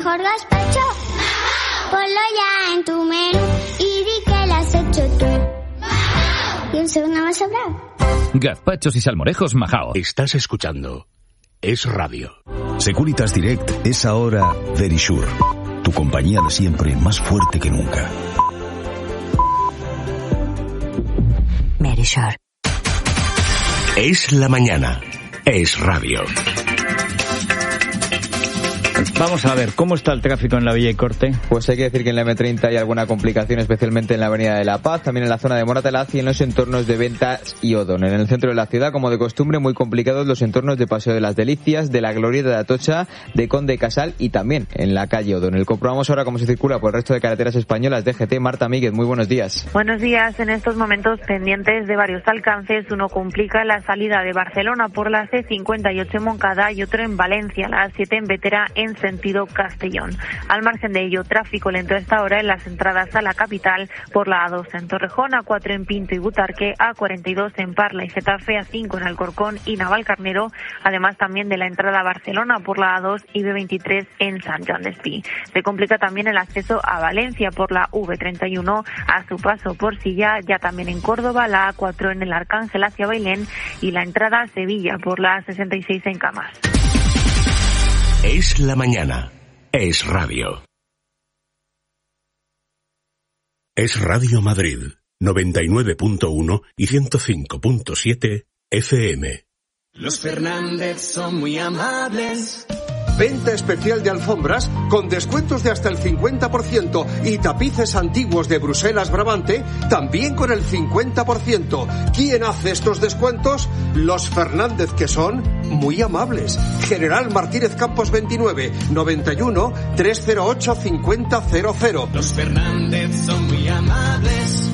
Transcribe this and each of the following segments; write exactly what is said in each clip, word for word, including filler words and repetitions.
mejor gazpacho? Ponlo ya en tu menú y di que lo has hecho tú. Y un segundo más sobrado. Gazpachos y salmorejos Majao. Estás escuchando Es Radio. Securitas Direct es ahora Verisure, tu compañía de siempre más fuerte que nunca. Verisure. Es la mañana. Es Radio. Vamos a ver, ¿cómo está el tráfico en la Villa y Corte? Pues hay que decir que en la eme treinta hay alguna complicación, especialmente en la Avenida de la Paz, también en la zona de Moratalaz y en los entornos de Ventas y Odón. En el centro de la ciudad, como de costumbre, muy complicados los entornos de Paseo de las Delicias, de la Glorieta de Atocha, de Conde Casal y también en la calle Odón. El comprobamos ahora cómo se circula por el resto de carreteras españolas. D G T, Marta Míguez, muy buenos días. Buenos días. En estos momentos pendientes de varios alcances. Uno complica la salida de Barcelona por la ce cincuenta y ocho en Moncada y otro en Valencia, la a siete en Vetera en sentido Castellón. Al margen de ello, tráfico lento a esta hora en las entradas a la capital por la a dos en Torrejón, a cuatro en Pinto y Butarque, a cuarenta y dos en Parla y Getafe, a cinco en Alcorcón y Navalcarnero, además también de la entrada a Barcelona por la a dos y be veintitrés en Sant Joan d'Espí. Se complica también el acceso a Valencia por la ve treinta y uno a su paso por Silla, ya también en Córdoba, la a cuatro en el Arcángel hacia Bailén y la entrada a Sevilla por la a sesenta y seis en Camas. Es la mañana. Es Radio. Es Radio Madrid, noventa y nueve punto uno y ciento cinco punto siete F M. Los Fernández son muy amables. Venta especial de alfombras con descuentos de hasta el cincuenta por ciento y tapices antiguos de Bruselas Brabante también con el cincuenta por ciento. ¿Quién hace estos descuentos? Los Fernández, que son muy amables. General Martínez Campos veintinueve, noventa y uno, trescientos ocho, cincuenta cero cero. Los Fernández son muy amables.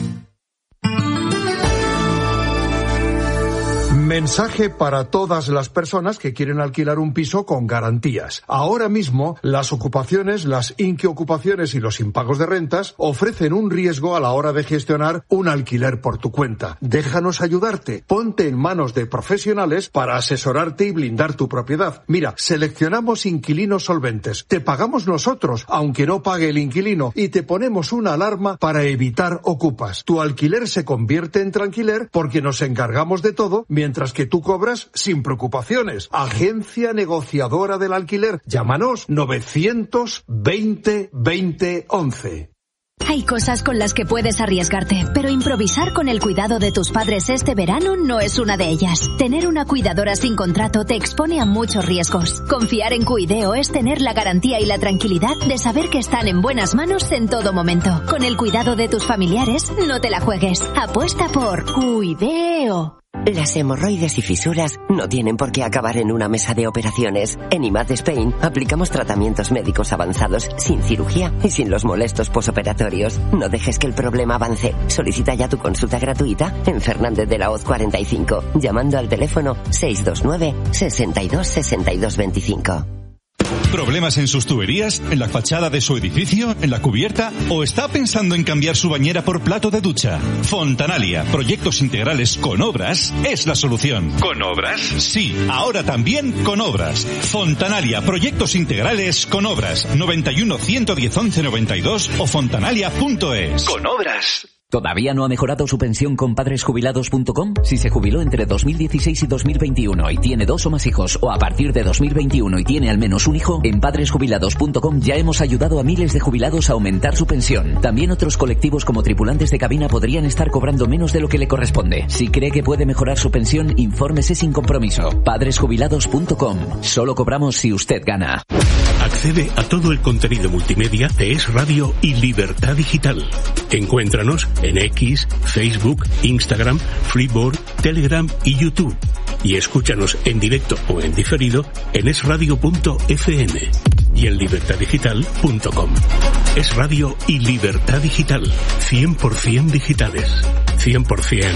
Mensaje para todas las personas que quieren alquilar un piso con garantías. Ahora mismo, las ocupaciones, las inquiocupaciones y los impagos de rentas ofrecen un riesgo a la hora de gestionar un alquiler por tu cuenta. Déjanos ayudarte. Ponte en manos de profesionales para asesorarte y blindar tu propiedad. Mira, seleccionamos inquilinos solventes. Te pagamos nosotros, aunque no pague el inquilino, y te ponemos una alarma para evitar ocupas. Tu alquiler se convierte en tranquiler porque nos encargamos de todo mientras que tú cobras sin preocupaciones. Agencia negociadora del alquiler. Llámanos novecientos veinte veinte once. Hay cosas con las que puedes arriesgarte, pero improvisar con el cuidado de tus padres este verano no es una de ellas. Tener una cuidadora sin contrato te expone a muchos riesgos. Confiar en Cuideo es tener la garantía y la tranquilidad de saber que están en buenas manos en todo momento. Con el cuidado de tus familiares, no te la juegues. Apuesta por Cuideo. Las hemorroides y fisuras no tienen por qué acabar en una mesa de operaciones. En I M A D Spain aplicamos tratamientos médicos avanzados sin cirugía y sin los molestos posoperatorios. No dejes que el problema avance. Solicita ya tu consulta gratuita en Fernández de la Hoz cuarenta y cinco, llamando al teléfono seis dos nueve, sesenta y dos, sesenta y dos veinticinco. ¿Problemas en sus tuberías? ¿En la fachada de su edificio? ¿En la cubierta? ¿O está pensando en cambiar su bañera por plato de ducha? Fontanalia, proyectos integrales con obras, es la solución. ¿Con obras? Sí, ahora también con obras. Fontanalia, proyectos integrales con obras. noventa y uno, ciento diez, once noventa y dos o fontanalia punto es. Con obras. ¿Todavía no ha mejorado su pensión con padres jubilados punto com? Si se jubiló entre dos mil dieciséis y dos mil veintiuno y tiene dos o más hijos, o a partir de dos mil veintiuno y tiene al menos un hijo, en padres jubilados punto com ya hemos ayudado a miles de jubilados a aumentar su pensión. También otros colectivos como tripulantes de cabina podrían estar cobrando menos de lo que le corresponde. Si cree que puede mejorar su pensión, infórmese sin compromiso. padres jubilados punto com. Solo cobramos si usted gana. Accede a todo el contenido multimedia de Es Radio y Libertad Digital. Encuéntranos en X, Facebook, Instagram, Freeboard, Telegram y YouTube. Y escúchanos en directo o en diferido en es radio punto efe eme y en libertad digital punto com. Es Radio y Libertad Digital. cien por ciento digitales. cien por ciento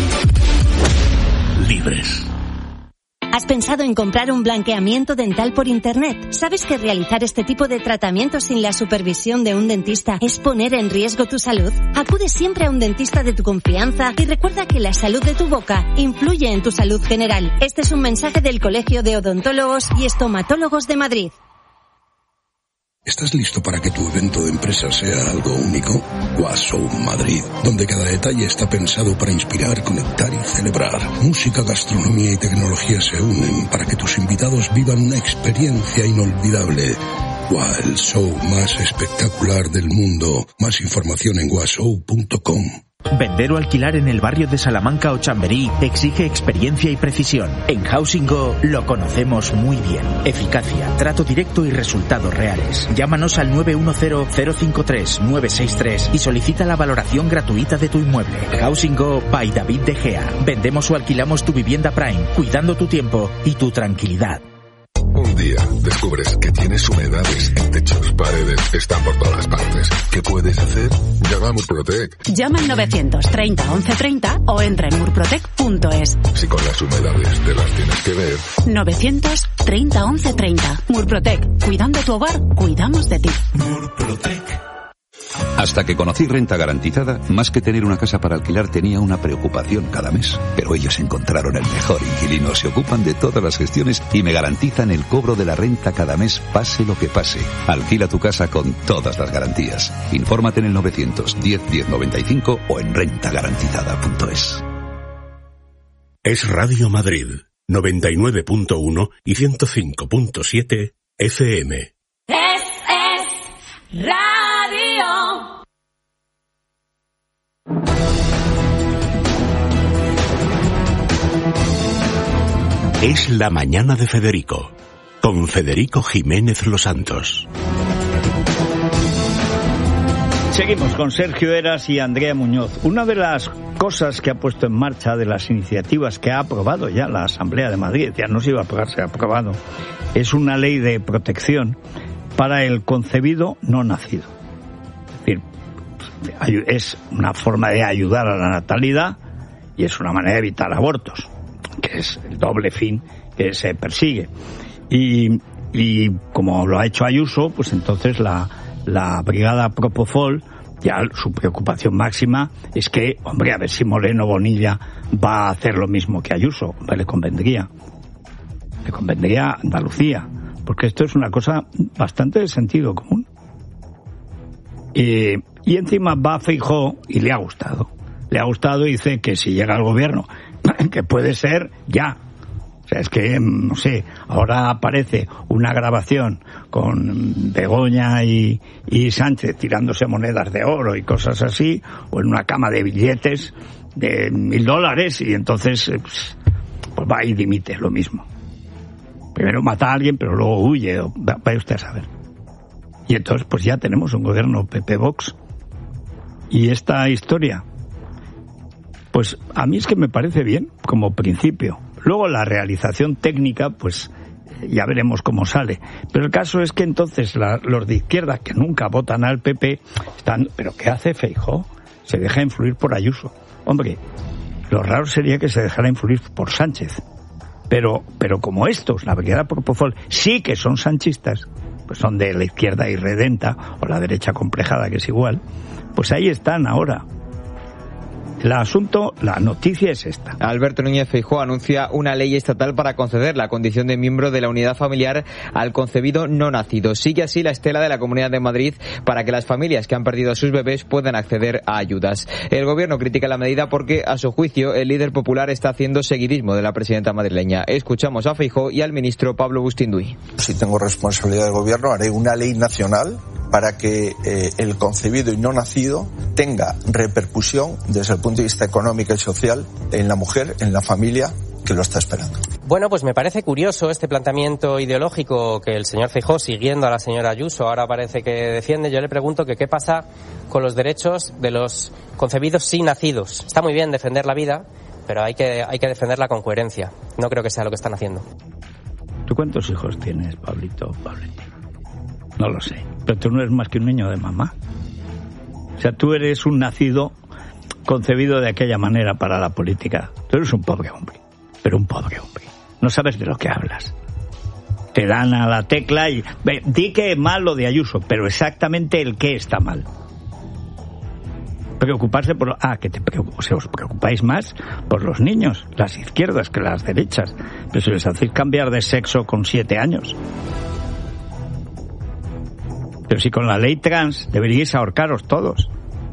libres. ¿Has pensado en comprar un blanqueamiento dental por internet? ¿Sabes que realizar este tipo de tratamientos sin la supervisión de un dentista es poner en riesgo tu salud? Acude siempre a un dentista de tu confianza y recuerda que la salud de tu boca influye en tu salud general. Este es un mensaje del Colegio de Odontólogos y Estomatólogos de Madrid. ¿Estás listo para que tu evento de empresa sea algo único? Washow Madrid, donde cada detalle está pensado para inspirar, conectar y celebrar. Música, gastronomía y tecnología se unen para que tus invitados vivan una experiencia inolvidable. Wow, el show más espectacular del mundo. Más información en washow punto com. Vender o alquilar en el barrio de Salamanca o Chamberí exige experiencia y precisión. En Housing Go lo conocemos muy bien. Eficacia, trato directo y resultados reales. Llámanos al nueve uno cero, cero cinco tres, nueve seis tres y solicita la valoración gratuita de tu inmueble. Housing Go by David De Gea. Vendemos o alquilamos tu vivienda Prime, cuidando tu tiempo y tu tranquilidad. Un día descubres que tienes humedades en techos, paredes, están por todas partes. ¿Qué puedes hacer? Llama a Murprotec. Llama al novecientos treinta once treinta o entra en murprotec punto es. Si con las humedades te las tienes que ver. novecientos treinta once treinta. Murprotec. Cuidando tu hogar, cuidamos de ti. Murprotec. Hasta que conocí Renta Garantizada, más que tener una casa para alquilar tenía una preocupación cada mes. Pero ellos encontraron el mejor inquilino, se ocupan de todas las gestiones y me garantizan el cobro de la renta cada mes, pase lo que pase. Alquila tu casa con todas las garantías. Infórmate en el novecientos diez diez noventa y cinco o en renta garantizada punto es. Es Radio Madrid, noventa y nueve punto uno y ciento cinco punto siete F M. Es, es Radio. Es la mañana de Federico, con Federico Jiménez Los Santos. Seguimos con Sergio Eras y Andrea Muñoz. Una de las cosas que ha puesto en marcha, de las iniciativas que ha aprobado ya la Asamblea de Madrid, ya no se iba a aprobar, se ha aprobado, es una ley de protección para el concebido no nacido. Es decir, es una forma de ayudar a la natalidad y es una manera de evitar abortos, que es el doble fin que se persigue. Y, y como lo ha hecho Ayuso, pues entonces la, la brigada Propofol, ya su preocupación máxima es que, hombre, a ver si Moreno Bonilla va a hacer lo mismo que Ayuso. Hombre, le convendría. Le convendría a Andalucía, porque esto es una cosa bastante de sentido común. Y, y encima va Feijóo y le ha gustado. Le ha gustado y dice que si llega al gobierno, que puede ser ya. O sea, es que, no sé, ahora aparece una grabación con Begoña y, y Sánchez tirándose monedas de oro y cosas así, o en una cama de billetes de mil dólares, y entonces pues, pues va y dimite, lo mismo. Primero mata a alguien, pero luego huye, o, vaya usted a saber. Y entonces pues ya tenemos un gobierno P P-Vox. Y esta historia, pues a mí es que me parece bien como principio. Luego la realización técnica, pues ya veremos cómo sale. Pero el caso es que entonces la, los de izquierda, que nunca votan al P P, están... ¿Pero qué hace Feijóo? Se deja influir por Ayuso. Hombre, lo raro sería que se dejara influir por Sánchez. Pero, pero como estos, la brigada Propofol, sí que son sanchistas, pues son de la izquierda irredenta, o la derecha complejada, que es igual, pues ahí están ahora. El asunto, la noticia es esta. Alberto Núñez Feijóo anuncia una ley estatal para conceder la condición de miembro de la unidad familiar al concebido no nacido. Sigue así la estela de la Comunidad de Madrid para que las familias que han perdido a sus bebés puedan acceder a ayudas. El gobierno critica la medida porque, a su juicio, el líder popular está haciendo seguidismo de la presidenta madrileña. Escuchamos a Feijóo y al ministro Pablo Bustinduy. Si tengo responsabilidad de gobierno, haré una ley nacional para que eh, el concebido y no nacido tenga repercusión desde el punto de vista económico y social en la mujer, en la familia que lo está esperando. Bueno, pues me parece curioso este planteamiento ideológico que el señor Feijóo, siguiendo a la señora Ayuso, ahora parece que defiende. Yo le pregunto que qué pasa con los derechos de los concebidos sí nacidos. Está muy bien defender la vida, pero hay que, hay que defenderla con coherencia. No creo que sea lo que están haciendo. ¿Tú cuántos hijos tienes, Pablito? Pablito? No lo sé, pero tú no eres más que un niño de mamá. O sea, tú eres un nacido concebido de aquella manera para la política. Tú eres un pobre hombre, pero un pobre hombre. No sabes de lo que hablas. Te dan a la tecla y... Ve, di que es mal lo de Ayuso, pero exactamente el qué está mal. Preocuparse por... Ah, que te preocup... o sea, os preocupáis más por los niños, las izquierdas, que las derechas. Pero si les hacéis cambiar de sexo con siete años... Pero si con la ley trans deberíais ahorcaros todos.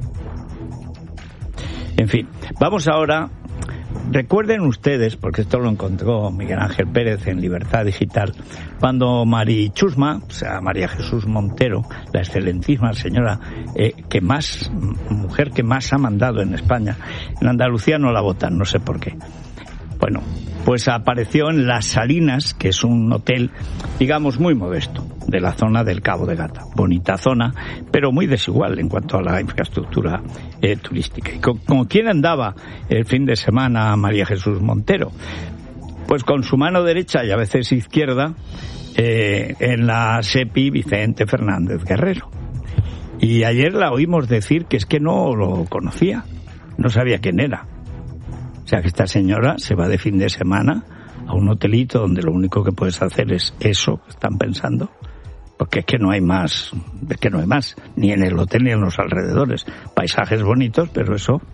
En fin, vamos ahora. Recuerden ustedes, porque esto lo encontró Miguel Ángel Pérez en Libertad Digital, cuando Mari Chusma, o sea, María Jesús Montero, la excelentísima señora eh, que más, mujer que más ha mandado en España, en Andalucía no la votan, no sé por qué. Bueno, pues apareció en Las Salinas, que es un hotel, digamos, muy modesto, de la zona del Cabo de Gata. Bonita zona, pero muy desigual en cuanto a la infraestructura eh, turística. ¿Y con, con quién andaba el fin de semana María Jesús Montero? Pues con su mano derecha y a veces izquierda eh, en la SEPI Vicente Fernández Guerrero. Y ayer la oímos decir que es que no lo conocía, no sabía quién era. O sea que esta señora se va de fin de semana a un hotelito donde lo único que puedes hacer es eso que están pensando, porque es que no hay más, es que no hay más, ni en el hotel ni en los alrededores. Paisajes bonitos, pero eso.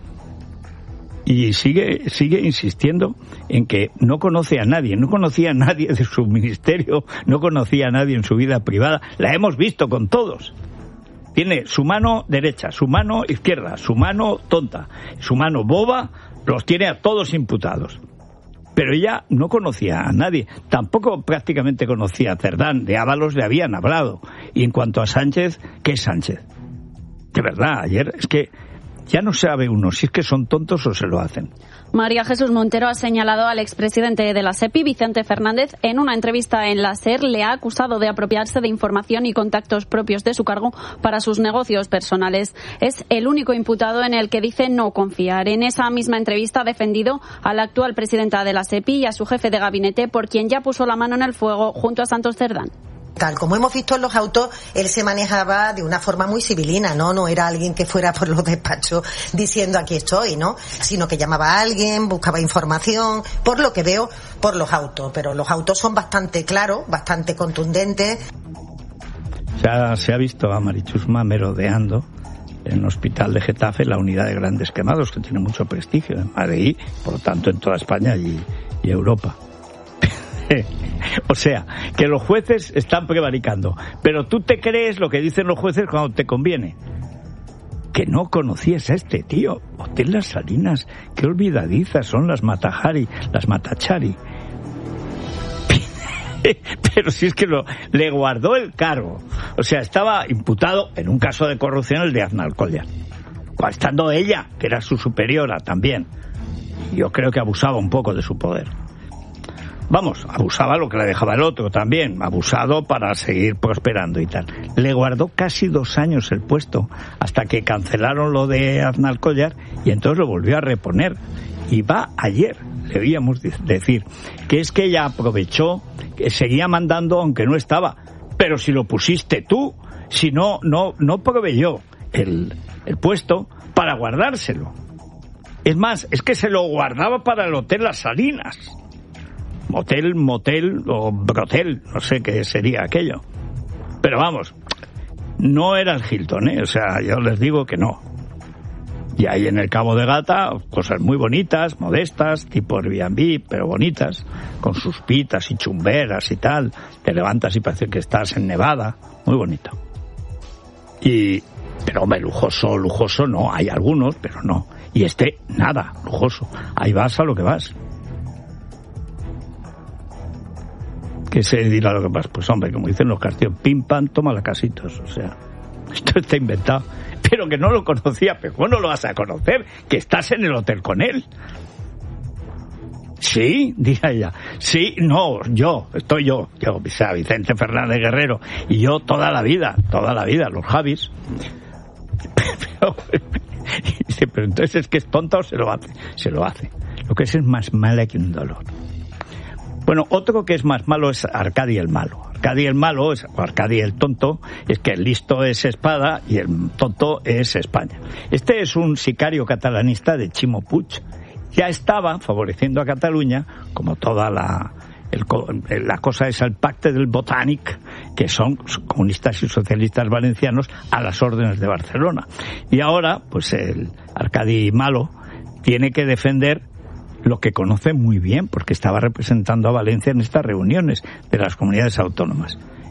Y sigue, sigue insistiendo en que no conoce a nadie, no conocía a nadie de su ministerio, no conocía a nadie en su vida privada. La hemos visto con todos. Tiene su mano derecha, su mano izquierda, su mano tonta, su mano boba. Los tiene a todos imputados. Pero ella no conocía a nadie. Tampoco prácticamente conocía a Cerdán. De Ábalos le habían hablado. Y en cuanto a Sánchez, ¿qué es Sánchez? De verdad, ayer es que ya no sabe uno si es que son tontos o se lo hacen. María Jesús Montero ha señalado al expresidente de la SEPI, Vicente Fernández, en una entrevista en la SER, le ha acusado de apropiarse de información y contactos propios de su cargo para sus negocios personales. Es el único imputado en el que dice no confiar. En esa misma entrevista ha defendido a la actual presidenta de la SEPI y a su jefe de gabinete, por quien ya puso la mano en el fuego junto a Santos Cerdán. Tal como hemos visto en los autos, él se manejaba de una forma muy civilina, ¿no? No era alguien que fuera por los despachos diciendo aquí estoy, ¿no? Sino que llamaba a alguien, buscaba información, por lo que veo, por los autos. Pero los autos son bastante claros, bastante contundentes. Se ha, se ha visto a Marichusma merodeando en el hospital de Getafe, la unidad de grandes quemados, que tiene mucho prestigio en Madrid, por lo tanto en toda España y, y Europa. O sea, que los jueces están prevaricando, pero tú te crees lo que dicen los jueces cuando te conviene. Que no conocías a este tío. Hotel Las Salinas, qué olvidadizas son las Matajari, las Matachari. Pero si es que lo, le guardó el cargo. O sea, estaba imputado en un caso de corrupción, el de Aznar Collar, estando ella, que era su superiora también. Yo creo que abusaba un poco de su poder. Vamos, abusaba lo que le dejaba el otro también, abusado para seguir prosperando y tal. Le guardó casi dos años el puesto, hasta que cancelaron lo de Aznar Collar y entonces lo volvió a reponer. Y va ayer, le oíamos decir, que es que ella aprovechó, que seguía mandando aunque no estaba. Pero si lo pusiste tú, si no, no, no proveyó el, el puesto para guardárselo. Es más, es que se lo guardaba para el Hotel Las Salinas. Motel, motel o brotel, no sé qué sería aquello. Pero vamos, no era el Hilton, ¿eh? O sea, yo les digo que no. Y ahí en el Cabo de Gata, cosas muy bonitas, modestas, tipo Airbnb, pero bonitas, con sus pitas y chumberas y tal. Te levantas y parece que estás en Nevada, muy bonito. Y, pero hombre, lujoso, lujoso no, hay algunos, pero no. Y este, nada, lujoso. Ahí vas a lo que vas. Que se dirá lo que pasa. Pues hombre, como dicen los castillos, pim pam, toma la casitos. O sea, esto está inventado. Pero que no lo conocía, pero ¿cómo no lo vas a conocer? Que estás en el hotel con él. Sí, dice ella. Sí, no, yo, estoy yo, yo, o sea, Vicente Fernández Guerrero, y yo toda la vida, toda la vida, los Javis. Pero, dice, pero entonces es que es tonta o se lo hace. Se lo hace. Lo que es es más mala que un dolor. Bueno, otro que es más malo es Arcadi el malo. Arcadi el malo, es, o Arcadi el tonto, es que el listo es Espada y el tonto es España. Este es un sicario catalanista de Ximo Puig. Ya estaba favoreciendo a Cataluña, como toda la, el, la cosa es el pacte del Botànic, que son comunistas y socialistas valencianos a las órdenes de Barcelona. Y ahora, pues el Arcadi malo tiene que defender lo que conoce muy bien, porque estaba representando a Valencia en estas reuniones de las comunidades autónomas.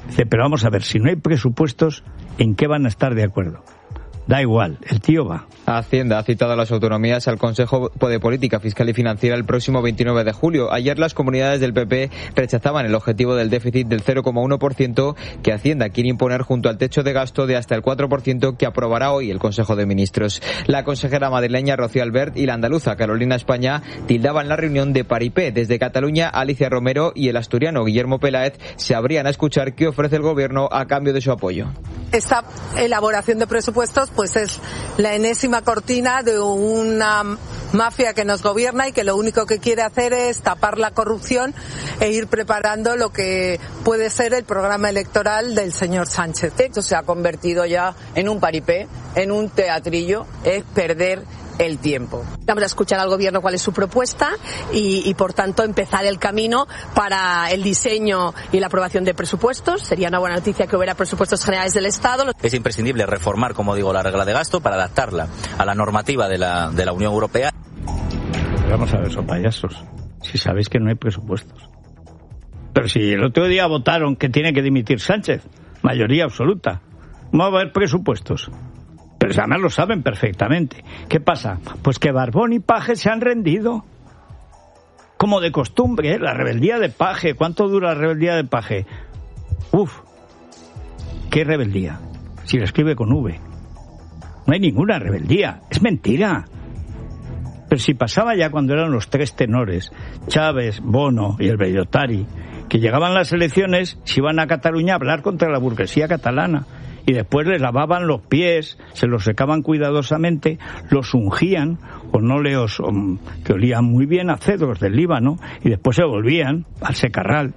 Dice, pero vamos a ver, si no hay presupuestos, ¿en qué van a estar de acuerdo? Da igual, el tío va. Hacienda ha citado a las autonomías al Consejo de Política Fiscal y Financiera el próximo veintinueve de julio. Ayer las comunidades del P P rechazaban el objetivo del déficit del cero coma uno por ciento que Hacienda quiere imponer junto al techo de gasto de hasta el cuatro por ciento que aprobará hoy el Consejo de Ministros. La consejera madrileña Rocío Albert y la andaluza Carolina España tildaban la reunión de paripé. Desde Cataluña, Alicia Romero y el asturiano Guillermo Peláez se abrían a escuchar qué ofrece el gobierno a cambio de su apoyo. Esta elaboración de presupuestos pues es la enésima cortina de una mafia que nos gobierna y que lo único que quiere hacer es tapar la corrupción e ir preparando lo que puede ser el programa electoral del señor Sánchez. Esto se ha convertido ya en un paripé, en un teatrillo, es perder el tiempo. Vamos a escuchar al gobierno cuál es su propuesta y, y por tanto empezar el camino para el diseño y la aprobación de presupuestos. Sería una buena noticia que hubiera presupuestos generales del Estado. Es imprescindible reformar, como digo, la regla de gasto para adaptarla a la normativa de la, de la Unión Europea. Vamos a ver, son payasos. Si sabéis que no hay presupuestos. Pero si el otro día votaron que tiene que dimitir Sánchez, mayoría absoluta, ¿cómo va a haber presupuestos? Pero además lo saben perfectamente. ¿Qué pasa? Pues que Barbón y Paje se han rendido. Como de costumbre, ¿eh? La rebeldía de Paje. ¿Cuánto dura la rebeldía de Paje? Uf, ¿qué rebeldía? Si lo escribe con V. No hay ninguna rebeldía. Es mentira. Pero si pasaba ya cuando eran los tres tenores, Chávez, Bono y el Bellotari, que llegaban las elecciones, se iban a Cataluña a hablar contra la burguesía catalana. Y después les lavaban los pies, se los secaban cuidadosamente, los ungían con óleos um, que olían muy bien a cedros del Líbano, y después se volvían al secarral.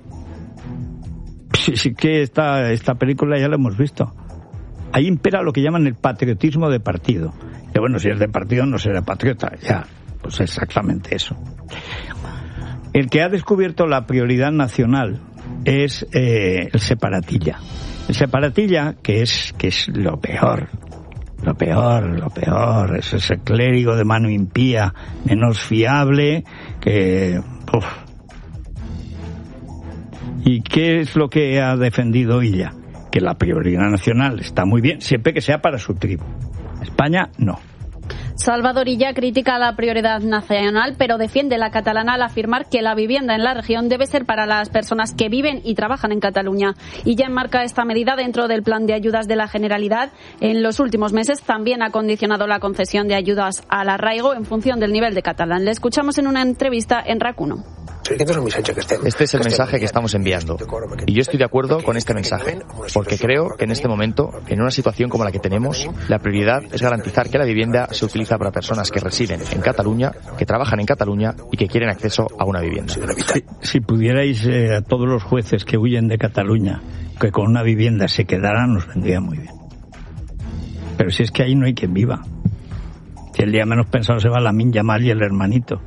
Sí, sí que esta, esta película ya la hemos visto. Ahí impera lo que llaman el patriotismo de partido. Y bueno, si es de partido no será patriota, ya, pues exactamente eso. El que ha descubierto la prioridad nacional es eh, el separatilla. El separatilla, que es que es lo peor, lo peor, lo peor, es ese clérigo de mano impía, menos fiable, que... Uf. ¿Y qué es lo que ha defendido ella? Que la prioridad nacional está muy bien, siempre que sea para su tribu. España, no. Salvador Illa critica la prioridad nacional, pero defiende la catalana al afirmar que la vivienda en la región debe ser para las personas que viven y trabajan en Cataluña. Illa enmarca esta medida dentro del plan de ayudas de la Generalidad. En los últimos meses también ha condicionado la concesión de ayudas al arraigo en función del nivel de catalán. Le escuchamos en una entrevista en RAC uno. Este es el mensaje que estamos enviando. Y yo estoy de acuerdo con este mensaje, porque creo que en este momento, en una situación como la que tenemos, la prioridad es garantizar que la vivienda se utiliza para personas que residen en Cataluña, que trabajan en Cataluña y que quieren acceso a una vivienda. Si, si pudierais eh, a todos los jueces que huyen de Cataluña, que con una vivienda se quedaran, nos vendría muy bien. Pero si es que ahí no hay quien viva. Si el día menos pensado se va la Minya Mal y el hermanito.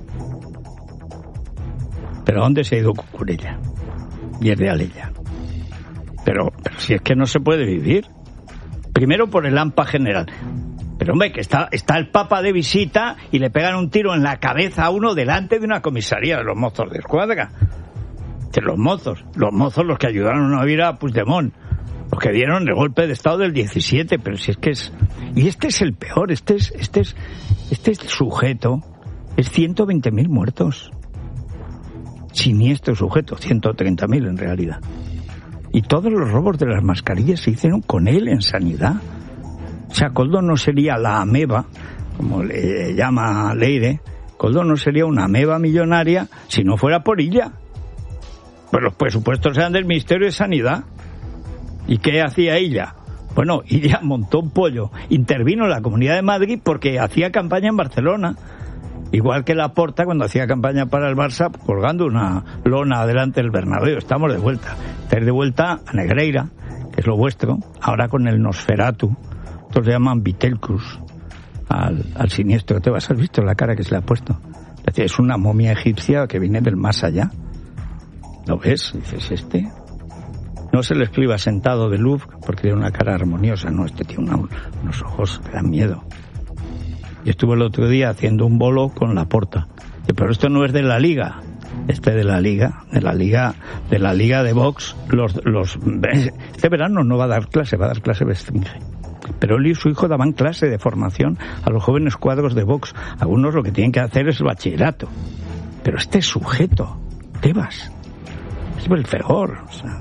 ¿Pero dónde se ha ido Cucurella? Y es de Alella. Pero, pero si es que no se puede vivir. Primero por el AMPA general. Pero hombre, que está, está el Papa de visita y le pegan un tiro en la cabeza a uno delante de una comisaría de los mozos de escuadra. De los mozos. Los mozos los que ayudaron a vivir a Puigdemont. Los que dieron el golpe de Estado del diecisiete. Pero si es que es... Y este es el peor. Este es, este es, este es sujeto. Es ciento veinte mil muertos. Siniestro sujeto, ciento treinta mil en realidad. Y todos los robos de las mascarillas se hicieron con él en sanidad. O sea, Koldo no sería la ameba, como le llama Leire, Koldo no sería una ameba millonaria si no fuera por ella. Pues los presupuestos eran del Ministerio de Sanidad. ¿Y qué hacía ella? Bueno, ella montó un pollo, intervino en la Comunidad de Madrid porque hacía campaña en Barcelona. Igual que Laporta cuando hacía campaña para el Barça, colgando una lona delante del Bernabéu. Estamos de vuelta. Estáis de vuelta a Negreira, que es lo vuestro, ahora con el Nosferatu. Otros le llaman Vitelcus, al, al siniestro. ¿Te vas? ¿Has visto la cara que se le ha puesto? Es una momia egipcia que viene del más allá. ¿Lo ves? Dices, este... No se le escriba sentado de Louvre porque tiene una cara armoniosa. No, este tiene una, unos ojos que dan miedo. Y estuve el otro día haciendo un bolo con Laporta. Pero esto no es de la Liga. este de la Liga, de la Liga, de la Liga de Vox, los, los, este verano no va a dar clase, va a dar clase Bestringe. Pero él y su hijo daban clase de formación a los jóvenes cuadros de Vox. Algunos lo que tienen que hacer es el bachillerato. Pero este sujeto, Tebas, es Belfegor, o sea.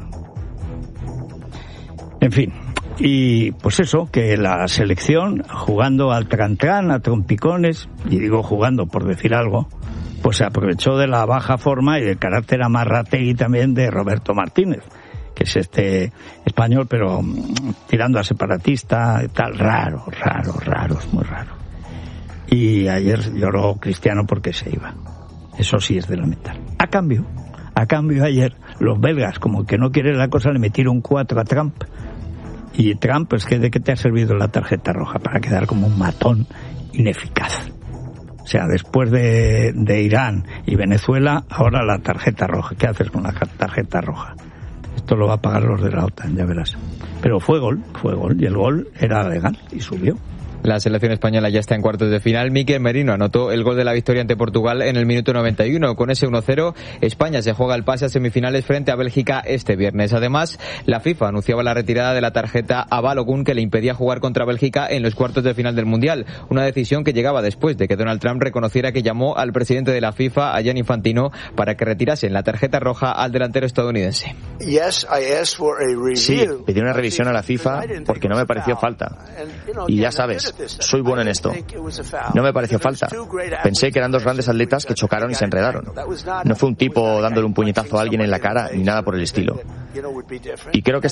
En fin, y pues eso, que la selección, jugando al trancán, a trompicones, y digo jugando por decir algo, pues se aprovechó de la baja forma y del carácter amarrategui también de Roberto Martínez, que es este español, pero tirando a separatista, tal, raro, raro, raro, es muy raro. Y ayer lloró Cristiano porque se iba. Eso sí es de lamentar. A cambio, a cambio ayer, los belgas, como que no quieren la cosa, le metieron cuatro a Trump. Y Trump, pues, ¿de qué te ha servido la tarjeta roja? Para quedar como un matón ineficaz. O sea, después de, de Irán y Venezuela, ahora la tarjeta roja. ¿Qué haces con la tarjeta roja? Esto lo va a pagar los de la OTAN, ya verás. Pero fue gol, fue gol, y el gol era legal y subió. La selección española ya está en cuartos de final. Mikel Merino anotó el gol de la victoria ante Portugal en el minuto noventa y uno. Con ese uno cero, España se juega el pase a semifinales frente a Bélgica este viernes. Además, la FIFA anunciaba la retirada de la tarjeta a Balogun que le impedía jugar contra Bélgica en los cuartos de final del Mundial. Una decisión que llegaba después de que Donald Trump reconociera que llamó al presidente de la FIFA, a Gianni Infantino, para que retirasen la tarjeta roja al delantero estadounidense. Sí, pedí una revisión a la FIFA porque no me pareció falta. Y ya sabes, soy bueno en esto. No me pareció falta. Pensé que eran dos grandes atletas que chocaron y se enredaron. No fue un tipo dándole un puñetazo a alguien en la cara ni nada por el estilo. Y creo que